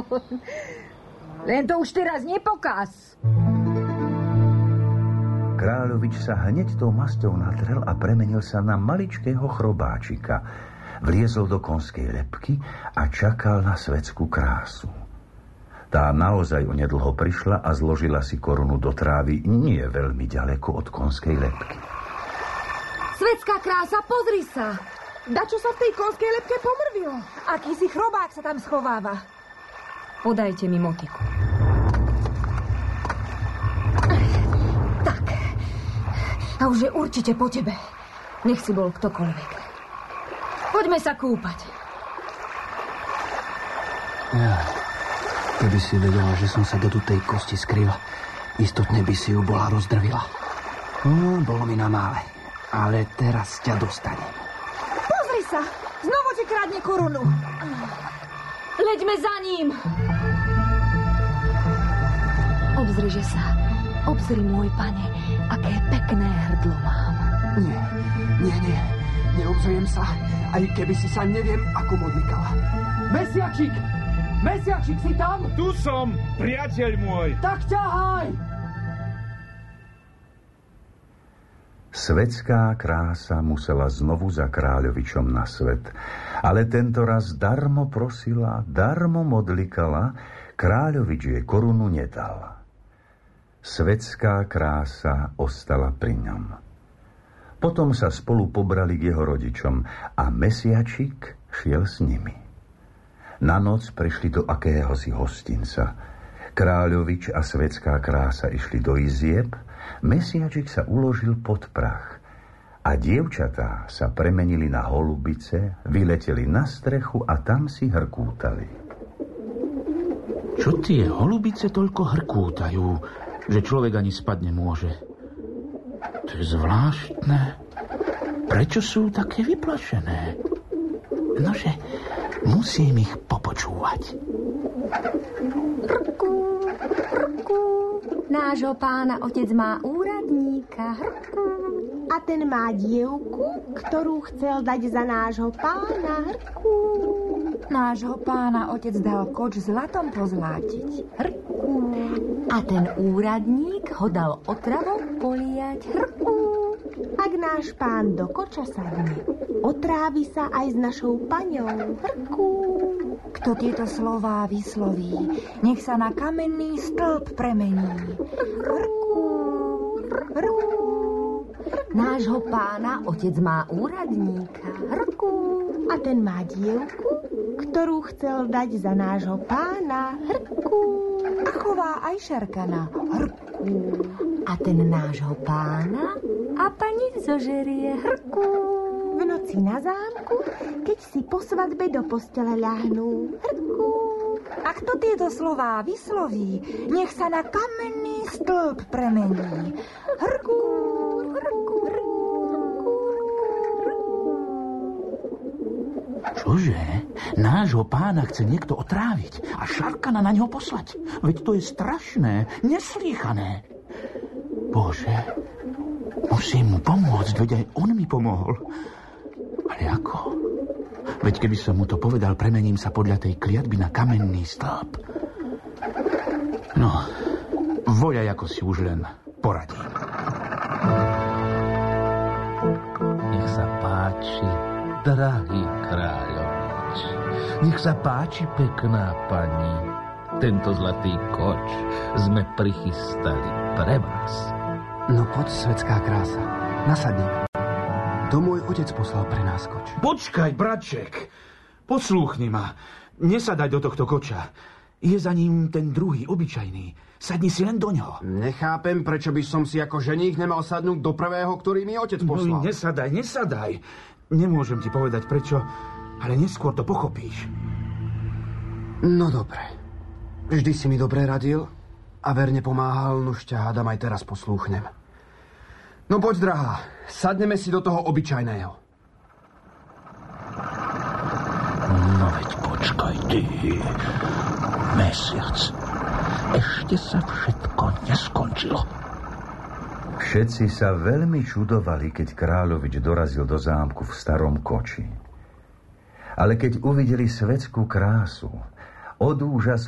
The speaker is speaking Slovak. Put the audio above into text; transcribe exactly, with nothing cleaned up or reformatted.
Len to už teraz nepokaz. Kráľovič sa hneď tou masťou natrel a premenil sa na maličkého chrobáčika. Vliezol do konskej lebky a čakal na svetskú krásu. Tá naozaj onedlho prišla a zložila si korunu do trávy nie veľmi ďaleko od konskej lebky. Svetská krása, pozri sa! Dačo sa v tej konskej lebke pomrvilo? Akýsi chrobák sa tam schováva. Podajte mi motiku. Tak. A už je určite po tebe. Nech si bol ktokoľvek. Poďme sa kúpať. Ja, keby si vedela, že som sa do tutej kosti skryla, istotne by si ju bola rozdrvila. No, bolo mi na mále. Ale teraz ťa dostanem. Pozri sa! Znovu ti kradne korunu. Leďme za ním! Obzriže sa. Obzri, môj pane, aké pekné hrdlo mám. Nie, nie, nie. Neobzriem sa, aj keby si sa neviem ako modlikala. Mesiačik! Mesiačik, si tam? Tu som, priateľ môj. Tak ťahaj! Svetská krása musela znovu za kráľovičom na svet, ale tento raz darmo prosila, darmo modlikala, kráľovič jej korunu nedal. Svetská krása ostala pri ňom. Potom sa spolu pobrali k jeho rodičom a Mesiačik šiel s nimi. Na noc prišli do akéhosi hostinca. Kráľovič a svetská krása išli do izieb, Mesiačik sa uložil pod prach a dievčatá sa premenili na holubice, vyleteli na strechu a tam si hrkútali. Čo tie holubice toľko hrkútajú, že človek ani spať nemôže? To je zvláštne. Prečo sú také vyplašené? Nože, musím ich popočúvať. Hrku, hrku, nášho pána otec má úradníka. Hrku. A ten má dievku, ktorú chcel dať za nášho pána. Hrku. Nášho pána otec dal koč zlatom pozlátiť. Hrku. A ten úradník ho dal otravou poliať. Hrku. Ak náš pán do koča sadne, otrávi sa aj s našou paňou. Hrku. Kto tieto slová vysloví, nech sa na kamenný stĺp premení. Hrku. Hrku. Nášho pána otec má úradníka. Hrku. A ten má dievku, ktorú chcel dať za nášho pána. Hrku. A chová aj šarkana. Hrku. A ten nášho pána a pani zožerie. Hrku. V noci na zámku, keď si po svadbe do postele ľahnú. Hrku. A kto tieto slová vysloví, nech sa na kamenný stĺp premení. Hrku. Hrku. Čože? Nášho pána chce niekto otráviť a šarkana na ňo poslať? Veď to je strašné, neslýchané. Bože, musím mu pomôcť, veď aj on mi pomohol. Ale ako? Veď keby som mu to povedal, premením sa podľa tej kliatby na kamenný stĺp. No, voľaj, ako si už len poradím. Nech sa páči, drahý kráľovič. Nech sa páči, pekná pani. Tento zlatý koč sme prichystali pre vás. No poď, svetská krása, nasadni. To môj otec poslal pre nás koč. Počkaj, bratček. Poslúchni ma. Nesadaj do tohto koča. Je za ním ten druhý, obyčajný. Sadni si len do ňoho. Nechápem, prečo by som si ako ženík nemal sadnúť do prvého, ktorý mi otec poslal. No, nesadaj, nesadaj. Nemôžem ti povedať prečo, ale neskôr to pochopíš. No dobre. Vždy si mi dobre radil a verne pomáhal, nuž ťa hádam aj teraz poslúchnem. No poď, drahá, sadneme si do toho obyčajného. No veď počkaj ty, mesiac. Ešte sa všetko neskončilo. Všetci sa veľmi čudovali, keď kráľovič dorazil do zámku v starom koči. Ale keď uvideli svetskú krásu, od úžasu